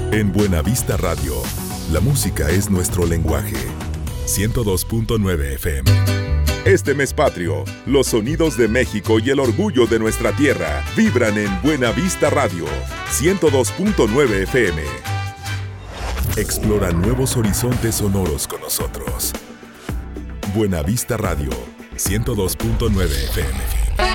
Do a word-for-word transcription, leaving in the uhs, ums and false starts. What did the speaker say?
En Buenavista Radio, la música es nuestro lenguaje. ciento dos punto nueve F M. Este mes patrio, los sonidos de México y el orgullo de nuestra tierra vibran en Buenavista Radio, ciento dos punto nueve F M. Explora nuevos horizontes sonoros con nosotros. Buenavista Radio, ciento dos punto nueve F M.